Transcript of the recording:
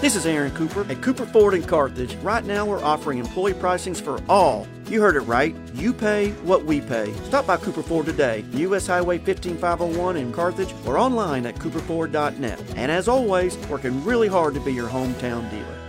This is Aaron Cooper at Cooper Ford in Carthage. Right now we're offering employee pricings for all. You heard it right. You pay what we pay. Stop by Cooper Ford today, U.S. Highway 15501 in Carthage, or online at cooperford.net. And as always, working really hard to be your hometown dealer.